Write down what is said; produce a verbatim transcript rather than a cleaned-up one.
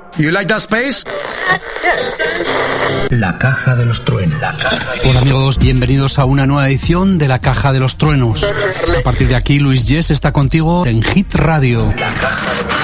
You like that space? La Caja de los Truenos. Hola amigos, bienvenidos a una nueva edición de La Caja de los Truenos. A partir de aquí, Luis Yes está contigo en Hit Radio.